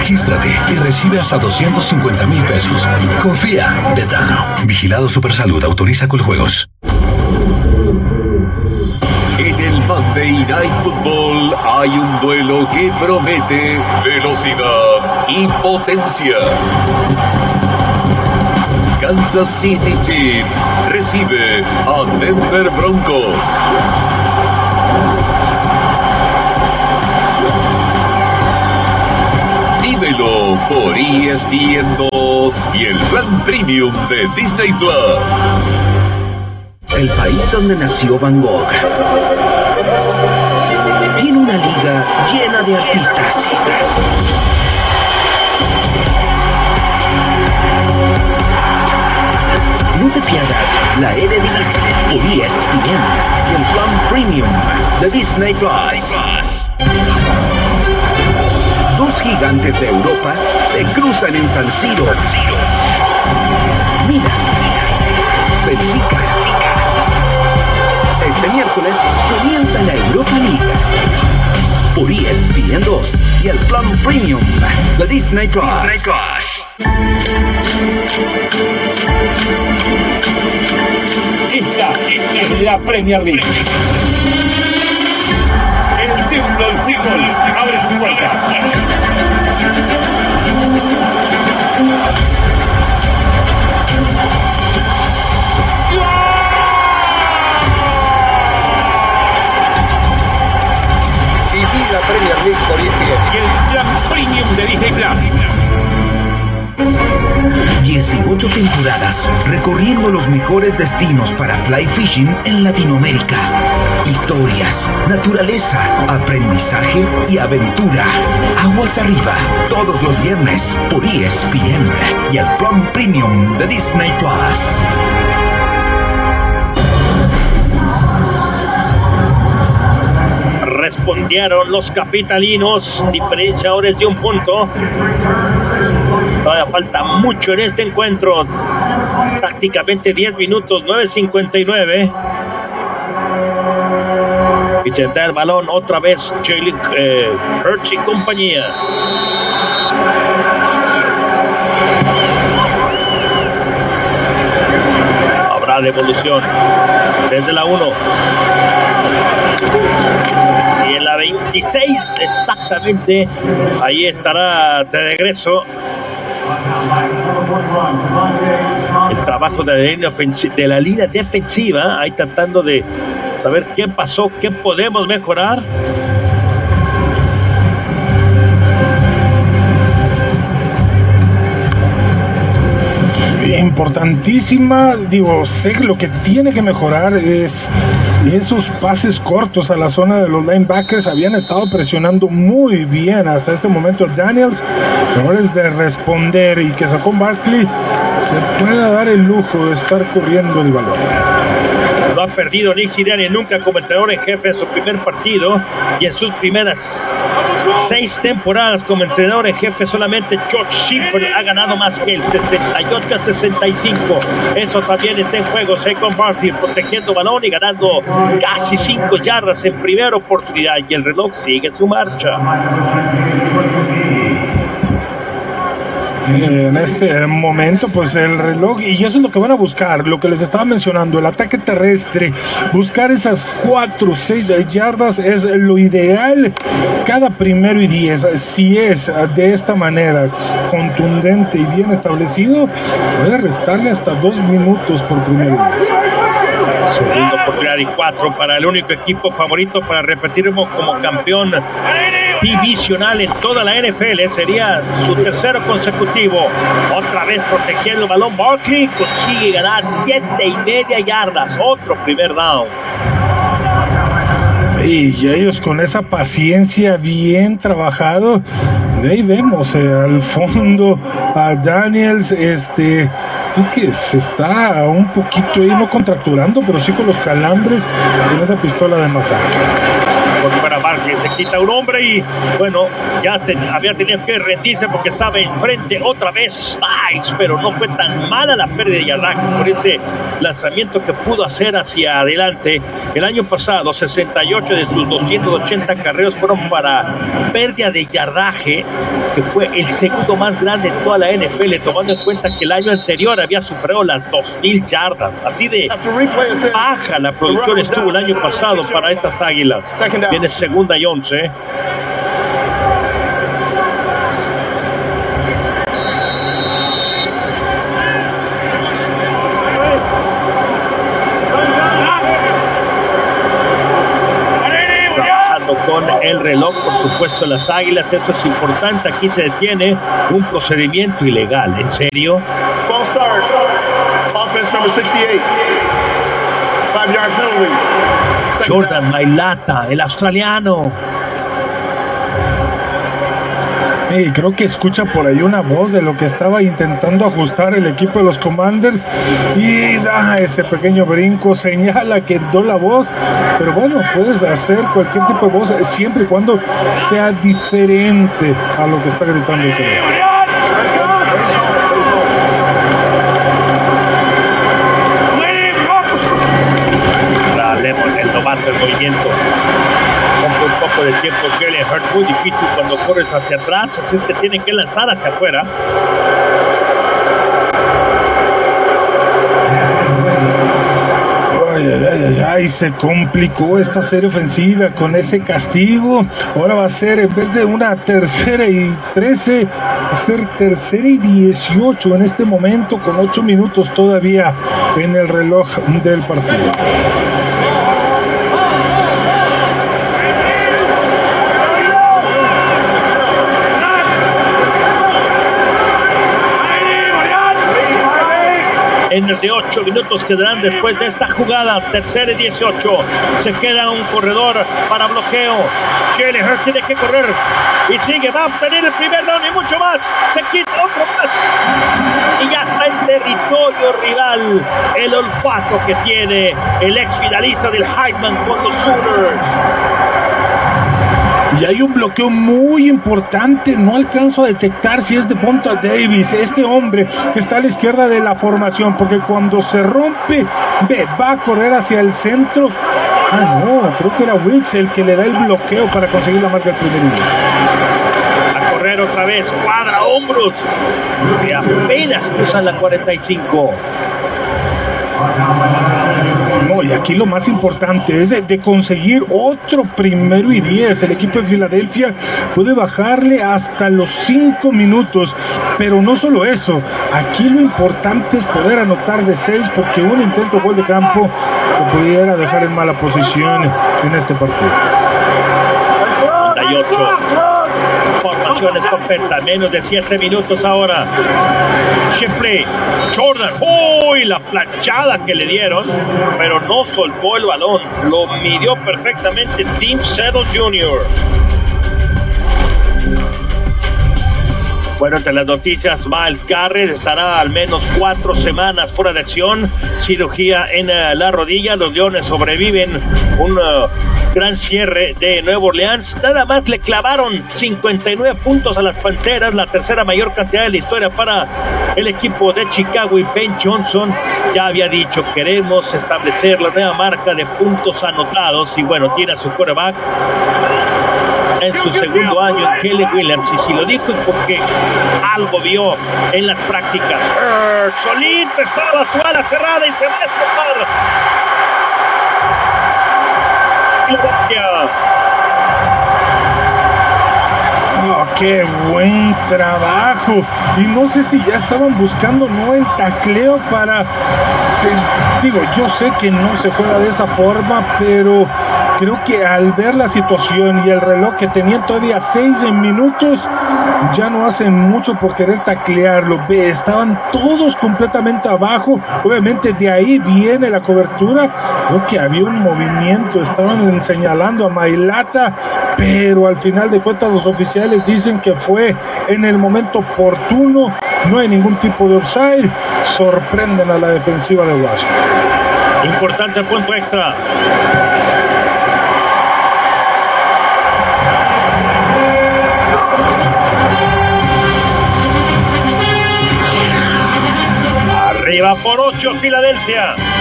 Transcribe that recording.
Regístrate y recibe hasta 250,000 pesos. Confía, Betano. Vigilado Supersalud, autoriza Coljuegos. En el Monday Night Football hay un duelo que promete velocidad y potencia. Kansas City Chiefs recibe a Denver Broncos. Vívelo por ESPN 2 y el Plan Premium de Disney Plus. El país donde nació Van Gogh tiene una liga llena de artistas. No te pierdas la Eredivisie por ESPN y el Plan Premium de Disney Plus. Dos gigantes de Europa se cruzan en San Siro. Mira, Benfica. Este miércoles comienza la Europa League por ESPN 2 y el Plan Premium de Disney Plus. Esta es la Premier League. El templo del fútbol abre sus puertas. Viví la Premier League por ESPN. Y el Plan Premium de Disney Plus. 18 temporadas recorriendo los mejores destinos para fly fishing en Latinoamérica. Historias, naturaleza, aprendizaje y aventura. Aguas arriba, todos los viernes por ESPN y el Plan Premium de Disney Plus. Respondieron los capitalinos, diferenciadores de un punto. Todavía falta mucho en este encuentro. Prácticamente 10 minutos, 9:59. Y tendrá el balón otra vez Jalen Hurts y compañía. Habrá devolución desde la 1. Y en la 26 exactamente, ahí estará de regreso el trabajo de la línea defensiva, ahí tratando de saber qué pasó, qué podemos mejorar. Importantísima, sé que lo que tiene que mejorar es esos pases cortos a la zona de los linebackers. Habían estado presionando muy bien hasta este momento Daniels, ahora es de responder, y que Saquon Barkley se pueda dar el lujo de estar corriendo el balón. Lo ha perdido Nick Sirianni nunca como entrenador en jefe en su primer partido, y en sus primeras 6 temporadas como entrenador en jefe solamente George Seifert ha ganado más que él, 68-65. Eso también está en juego. Saquon Barkley protegiendo balón y ganando casi 5 yardas en primera oportunidad, y el reloj sigue su marcha. En este momento, pues el reloj, y eso es lo que van a buscar, lo que les estaba mencionando, el ataque terrestre, buscar esas 4 o 6 yardas es lo ideal cada 1º y 10. Si es de esta manera contundente y bien establecido, puede restarle hasta 2 minutos por 1º y 10. Segunda oportunidad y 4 para el único equipo favorito para repetir como campeón divisional en toda la NFL. Sería su tercero consecutivo. Otra vez protegiendo el balón, Barkley consigue ganar 7.5 yardas. Otro primer down. Y ellos con esa paciencia bien trabajado. De ahí vemos al fondo a Daniels, que se está un poquito ahí, no contracturando, pero sí con los calambres en esa pistola de masaje. Con fuera Barkley, se quita un hombre y bueno, ya había tenido que rendirse porque estaba enfrente otra vez Styles, pero no fue tan mala la pérdida de yardaje por ese lanzamiento que pudo hacer hacia adelante. El año pasado 68 de sus 280 carreras fueron para pérdida de yardaje, que fue el segundo más grande de toda la NFL, tomando en cuenta que el año anterior había superado las 2000 yardas. Así de baja la producción estuvo el año pasado para estas Águilas. Viene 2ª y 11. Con el reloj, por supuesto, las Águilas, eso es importante. Aquí se detiene un procedimiento ilegal. ¿En serio? False start. Offense number 68. 5-yard penalty. Jordan Mailata, el australiano. Hey, creo que escucha por ahí una voz de lo que estaba intentando ajustar el equipo de los Commanders y da ese pequeño brinco, señala que dio la voz, pero bueno, puedes hacer cualquier tipo de voz siempre y cuando sea diferente a lo que está gritando el jugador. El novato, el movimiento. Compra un poco de tiempo Jalen Hurts, muy difícil cuando corres hacia atrás, así es que tienen que lanzar hacia afuera. Ay, se complicó esta serie ofensiva con ese castigo. Ahora va a ser, en vez de una 3rd y 13, va a ser 3rd y 18 en este momento, con 8 minutos todavía en el reloj del partido. En el de 8 minutos quedarán después de esta jugada. 3rd y 18. Se queda un corredor para bloqueo. Jalen Hurts tiene que correr. Y sigue, va a pedir el primer down y mucho más. Se quita otro más. Y ya está en territorio rival. El olfato que tiene el ex finalista del Heisman con los Sooners. Y hay un bloqueo muy importante, no alcanzo a detectar si es de Devonta Davis, este hombre que está a la izquierda de la formación, porque cuando se rompe, va a correr hacia el centro. No, creo que era Wicks el que le da el bloqueo para conseguir la marca del primer inglés. A correr otra vez, cuadra hombros, y apenas cruzan la 45. No, y aquí lo más importante es de conseguir otro 1º y 10. El equipo de Filadelfia puede bajarle hasta los 5 minutos, pero no solo eso, aquí lo importante es poder anotar de 6, porque un intento gol de campo lo pudiera dejar en mala posición en este partido. 38. Formación escopeta, menos de 7 minutos ahora. Shipley, Jordan, ¡uy! La planchada que le dieron, pero no soltó el balón, lo midió perfectamente Tim Settle Jr. Bueno, entre las noticias, Myles Garrett estará al menos 4 semanas fuera de acción, cirugía en la rodilla. Los Leones sobreviven un gran cierre de Nueva Orleans. Nada más le clavaron 59 puntos a las Panteras, la 3ª mayor cantidad de la historia para el equipo de Chicago. Y Ben Johnson ya había dicho, queremos establecer la nueva marca de puntos anotados, y bueno, tiene a su quarterback en su segundo año en Caleb Williams, y si lo dijo es porque algo vio en las prácticas. Solito estaba su ala cerrada y se va a escapar. ¡Qué buen trabajo! Y no sé si ya estaban buscando el tacleo para... digo, yo sé que no se juega de esa forma, pero creo que al ver la situación y el reloj que tenían todavía 6 minutos, ya no hacen mucho por querer taclearlo. Estaban todos completamente abajo. Obviamente de ahí viene la cobertura. Creo que había un movimiento, estaban señalando a Mailata, pero al final de cuentas los oficiales dicen que fue en el momento oportuno. No hay ningún tipo de offside. Sorprenden a la defensiva de Washington. Importante punto extra. va por 8 Filadelfia.